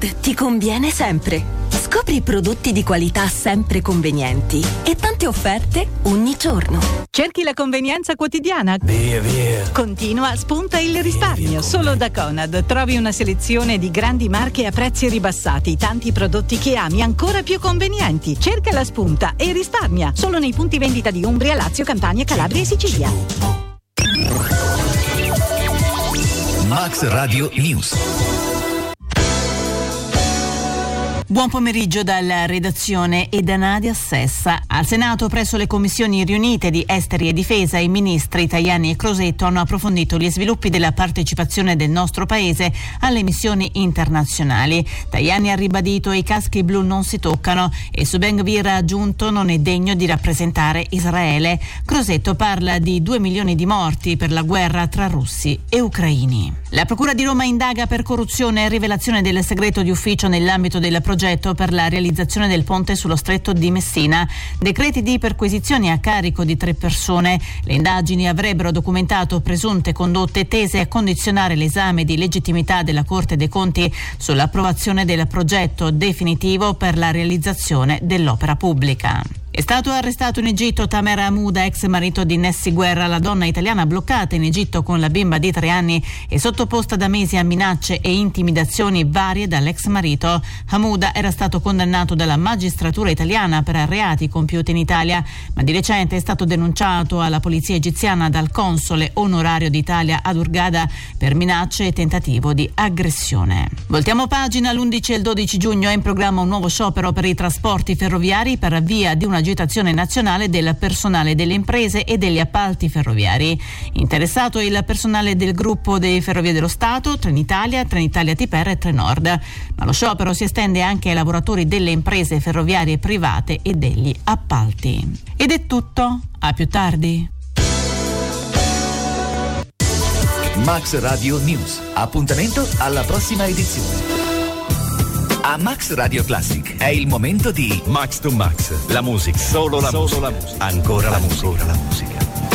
Mastercard ti conviene sempre. Scopri prodotti di qualità sempre convenienti e tante offerte ogni giorno. Cerchi la convenienza quotidiana? Via. Continua, spunta il risparmio. Solo da Conad trovi una selezione di grandi marche a prezzi ribassati, tanti prodotti che ami ancora più convenienti. Cerca la spunta e risparmia. Solo nei punti vendita di Umbria, Lazio, Campania, Calabria e Sicilia. Max Radio News. Buon pomeriggio dalla redazione e da Nadia Sessa. Al Senato, presso le commissioni riunite di Esteri e Difesa, i ministri Tajani e Crosetto hanno approfondito gli sviluppi della partecipazione del nostro paese alle missioni internazionali. Tajani ha ribadito i caschi blu non si toccano e su Ben Gvir ha aggiunto non è degno di rappresentare Israele. Crosetto parla di 2 milioni di morti per la guerra tra russi e ucraini. La Procura di Roma indaga per corruzione e rivelazione del segreto di ufficio nell'ambito del progetto per la realizzazione del ponte sullo stretto di Messina. Decreti di perquisizioni a carico di 3 persone. Le indagini avrebbero documentato presunte condotte tese a condizionare l'esame di legittimità della Corte dei Conti sull'approvazione del progetto definitivo per la realizzazione dell'opera pubblica. È stato arrestato in Egitto Tamer Hamouda, ex marito di Nessi Guerra. La donna italiana bloccata in Egitto con la bimba di 3 anni e sottoposta da mesi a minacce e intimidazioni varie dall'ex marito. Hamouda era stato condannato dalla magistratura italiana per reati compiuti in Italia, ma di recente è stato denunciato alla polizia egiziana dal console onorario d'Italia ad Hurghada per minacce e tentativo di aggressione. Voltiamo pagina. L'11 e il 12 giugno è in programma un nuovo sciopero per i trasporti ferroviari per via di una agitazione nazionale del personale delle imprese e degli appalti ferroviari. Interessato è il personale del gruppo dei Ferrovie dello Stato, Trenitalia, Trenitalia TPR e Trenord. Ma lo sciopero si estende anche ai lavoratori delle imprese ferroviarie private e degli appalti. Ed è tutto. A più tardi. Max Radio News. Appuntamento alla prossima edizione. A Max Radio Classic è il momento di Max to Max. La musica. Solo la musica. Ancora la musica.